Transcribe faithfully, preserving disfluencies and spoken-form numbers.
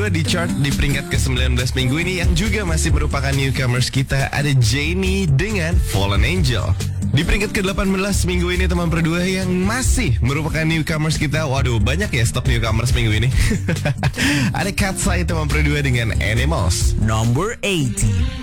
kedua di chart di peringkat ke sembilan belas minggu ini yang juga masih merupakan newcomers kita, ada Jamie dengan Fallen Angel. Di peringkat ke delapan belas minggu ini teman berdua yang masih merupakan newcomers kita. Waduh, banyak ya stok newcomers minggu ini. Ada Katseye teman berdua dengan Animals. Number eighty.